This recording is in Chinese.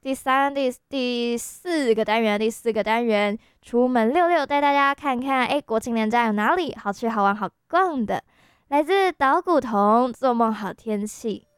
第四个单元，出门溜溜，带大家看看，国庆连假有哪里好吃、好玩、好逛的。来自岛古童，做梦好天气。